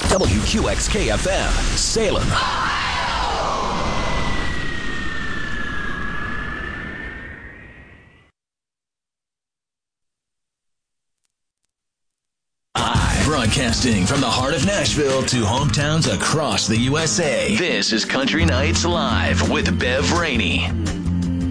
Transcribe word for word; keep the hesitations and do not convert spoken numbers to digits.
W Q X K F M, Salem. Broadcasting from the heart of Nashville to hometowns across the U S A. This is Country Nights Live with Bev Rainey.